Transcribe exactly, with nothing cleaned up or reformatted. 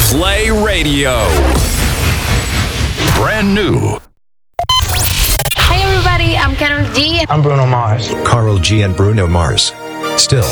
Play Radio. Brand new. Hey everybody, I'm Karol G. I'm Bruno Mars. Karol G and Bruno Mars. Still